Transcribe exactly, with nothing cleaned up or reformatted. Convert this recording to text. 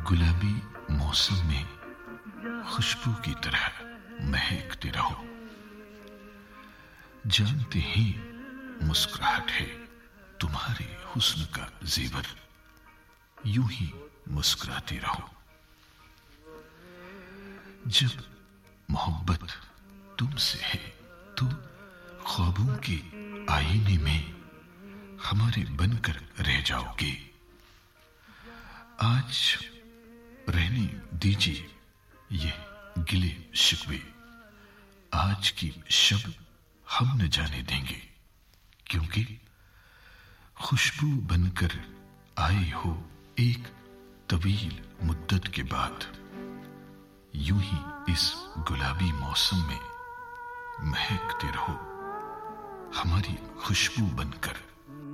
गुलाबी मौसम में खुशबू की तरह महकते रहो। जानते ही मुस्कुराहट है तुम्हारे हुस्न का जेवर, यूं ही मुस्कुराते रहो। जब मोहब्बत तुमसे है तो ख्वाबों के आईने में हमारे बनकर रह जाओगे। आज रहने दीजिए ये गिले शिकवे, आज की शब हम न जाने देंगे, क्योंकि खुशबू बनकर आए हो एक तवील मुद्दत के बाद। यूं ही इस गुलाबी मौसम में महकते रहो हमारी खुशबू बनकर।